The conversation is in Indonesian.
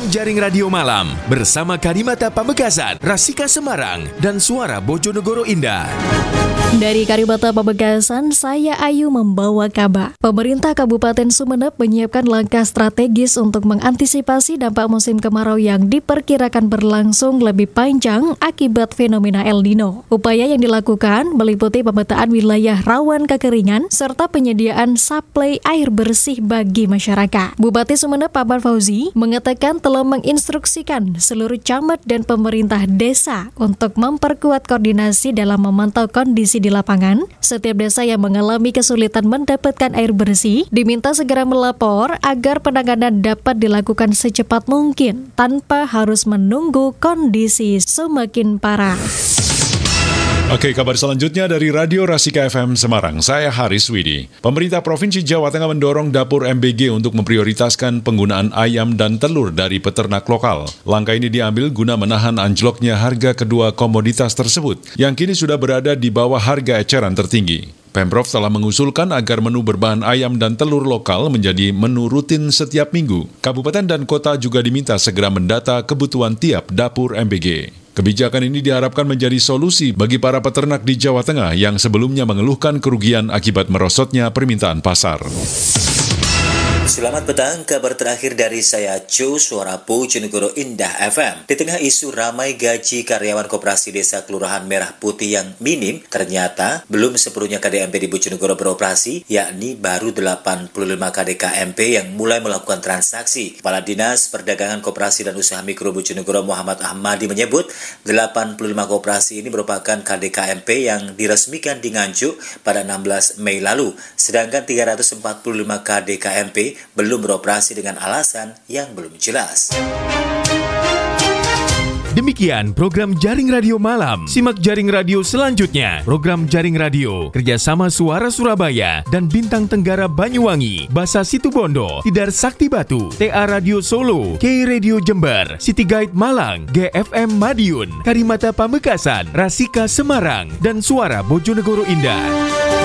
Jaring Radio Malam bersama Karimata Pamekasan, Rasika Semarang, dan Suara Bojonegoro Indah. Dari Karimata Pamekasan, saya Ayu membawa kabar. Pemerintah Kabupaten Sumeneb menyiapkan langkah strategis untuk mengantisipasi dampak musim kemarau yang diperkirakan berlangsung lebih panjang akibat fenomena El Nino. Upaya yang dilakukan meliputi pemetaan wilayah rawan kekeringan serta penyediaan suplai air bersih bagi masyarakat. Bupati Sumeneb Paman Fauzi mengatakan telah menginstruksikan seluruh camat dan pemerintah desa untuk memperkuat koordinasi dalam memantau kondisi di lapangan. Setiap desa yang mengalami kesulitan mendapatkan air bersih diminta segera melapor agar penanganan dapat dilakukan secepat mungkin tanpa harus menunggu kondisi semakin parah. Oke, kabar selanjutnya dari Radio Rasika FM Semarang. Saya Haris Widi. Pemerintah Provinsi Jawa Tengah mendorong dapur MBG untuk memprioritaskan penggunaan ayam dan telur dari peternak lokal. Langkah ini diambil guna menahan anjloknya harga kedua komoditas tersebut, yang kini sudah berada di bawah harga eceran tertinggi. Pemprov telah mengusulkan agar menu berbahan ayam dan telur lokal menjadi menu rutin setiap minggu. Kabupaten dan kota juga diminta segera mendata kebutuhan tiap dapur MBG. Kebijakan ini diharapkan menjadi solusi bagi para peternak di Jawa Tengah yang sebelumnya mengeluhkan kerugian akibat merosotnya permintaan pasar. Selamat petang, kabar terakhir dari saya Joe, Suara Bojonegoro Indah FM. Di tengah isu ramai gaji karyawan koperasi desa Kelurahan Merah Putih yang minim, ternyata belum sepenuhnya KDMP di Bojonegoro beroperasi, yakni baru 85 KDKMP yang mulai melakukan transaksi. Kepala Dinas Perdagangan Koperasi dan Usaha Mikro Bojonegoro Muhammad Ahmadi menyebut 85 koperasi ini merupakan KDKMP yang diresmikan di Nganjuk pada 16 Mei lalu, sedangkan 345 KDKMP belum beroperasi dengan alasan yang belum jelas. Demikian program Jaring Radio Malam. Simak Jaring Radio selanjutnya. Program Jaring Radio kerjasama Suara Surabaya dan Bintang Tenggara Banyuwangi, Basa Situbondo, Tidar Sakti Batu, TA Radio Solo, K Radio Jember, City Guide Malang, GFM Madiun, Karimata Pamekasan, Rasika Semarang, dan Suara Bojonegoro Indah.